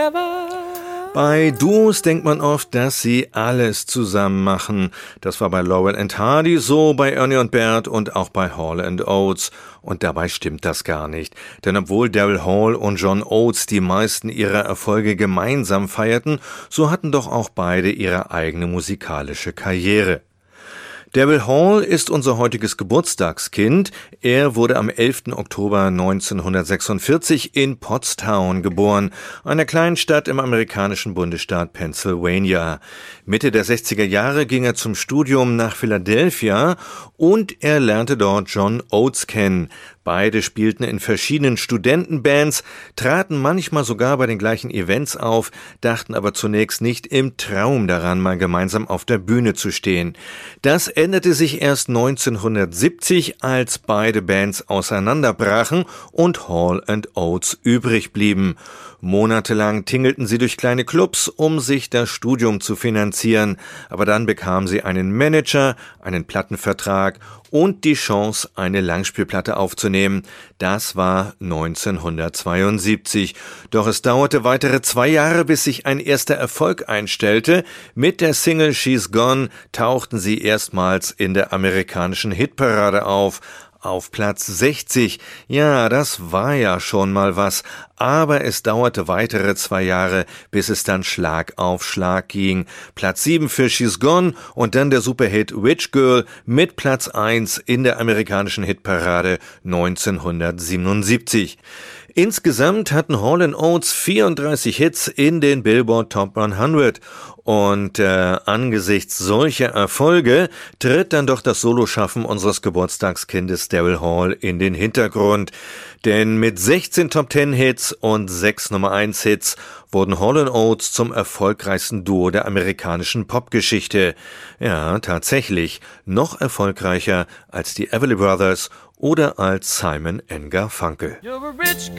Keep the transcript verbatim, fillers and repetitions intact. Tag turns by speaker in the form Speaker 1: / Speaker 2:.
Speaker 1: Bei Duos denkt man oft, dass sie alles zusammen machen. Das war bei Laurel and Hardy so, bei Ernie und Bert und auch bei Hall and Oates. Und dabei stimmt das gar nicht. Denn obwohl Daryl Hall und John Oates die meisten ihrer Erfolge gemeinsam feierten, so hatten doch auch beide ihre eigene musikalische Karriere. Daryl Hall ist unser heutiges Geburtstagskind. Er wurde am elften Oktober neunzehnhundertsechsundvierzig in Pottstown geboren, einer kleinen Stadt im amerikanischen Bundesstaat Pennsylvania. Mitte der sechziger Jahre ging er zum Studium nach Philadelphia und er lernte dort John Oates kennen. Beide spielten in verschiedenen Studentenbands, traten manchmal sogar bei den gleichen Events auf, dachten aber zunächst nicht im Traum daran, mal gemeinsam auf der Bühne zu stehen. Das änderte sich erst neunzehnhundertsiebzig, als beide Bands auseinanderbrachen und Hall and Oates übrig blieben. Monatelang tingelten sie durch kleine Clubs, um sich das Studium zu finanzieren, aber dann bekamen sie einen Manager, einen Plattenvertrag und die Chance, eine Langspielplatte aufzunehmen. Das war neunzehnhundertzweiundsiebzig. Doch es dauerte weitere zwei Jahre, bis sich ein erster Erfolg einstellte. Mit der Single She's Gone tauchten sie erstmals in der amerikanischen Hitparade auf. Auf Platz sechzig. Ja, das war ja schon mal was. Aber es dauerte weitere zwei Jahre, bis es dann Schlag auf Schlag ging. Platz sieben für She's Gone und dann der Superhit Witch Girl mit Platz eins in der amerikanischen Hitparade neunzehnhundertsiebenundsiebzig. Insgesamt hatten Hall and Oates vierunddreißig Hits in den Billboard Top hundert. Und äh, angesichts solcher Erfolge tritt dann doch das Soloschaffen unseres Geburtstagskindes Daryl Hall in den Hintergrund. Denn mit sechzehn Top Ten Hits und sechs Nummer eins Hits wurden Hall and Oates zum erfolgreichsten Duo der amerikanischen Popgeschichte. Ja, tatsächlich noch erfolgreicher als die Everly Brothers oder als Simon and Garfunkel.
Speaker 2: You're a rich